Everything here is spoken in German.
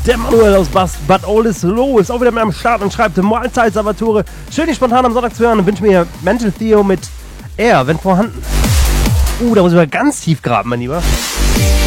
Der Manuel aus Bad Oldesloe ist auch wieder mit am Start und schreibt Mahlzeit Salvatore. Schön, dich spontan am Sonntag zu hören und wünsche mir Mental Theo mit Air, wenn vorhanden. Da muss ich mal ganz tief graben, mein Lieber.